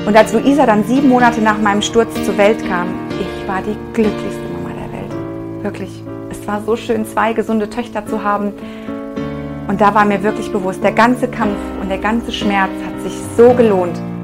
Und als Luisa dann 7 Monate nach meinem Sturz zur Welt kam, ich war die glücklichste Mama der Welt. Wirklich. Es war so schön, 2 gesunde Töchter zu haben. Und da war mir wirklich bewusst, der ganze Kampf und der ganze Schmerz hat sich so gelohnt.